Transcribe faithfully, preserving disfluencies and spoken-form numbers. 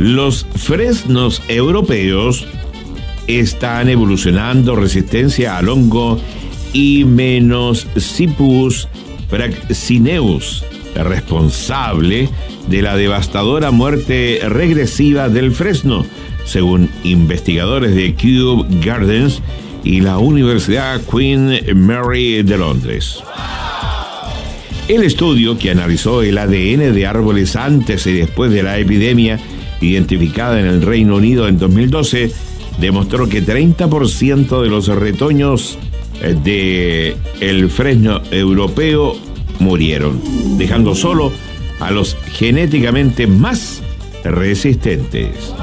Los fresnos europeos están evolucionando resistencia al hongo Hymenocipus fraxineus, responsable de la devastadora muerte regresiva del fresno, según investigadores de Kew Gardens y la Universidad Queen Mary de Londres. El estudio, que analizó el A D N de árboles antes y después de la epidemia identificada en el Reino Unido en dos mil doce, demostró que treinta por ciento de los retoños de el fresno europeo murieron, dejando solo a los genéticamente más resistentes.